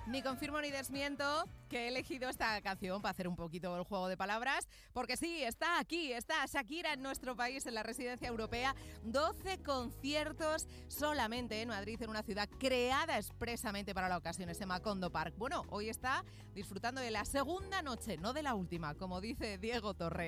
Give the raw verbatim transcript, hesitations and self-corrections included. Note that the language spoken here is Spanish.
Ni confirmo ni desmiento que he elegido esta canción para hacer un poquito el juego de palabras, porque sí, está aquí, está Shakira en nuestro país, en la residencia europea. doce conciertos solamente en Madrid, en una ciudad creada expresamente para la ocasión, ese Macondo Park. Bueno, hoy está disfrutando de la segunda noche, no de la última, como dice Diego Torres.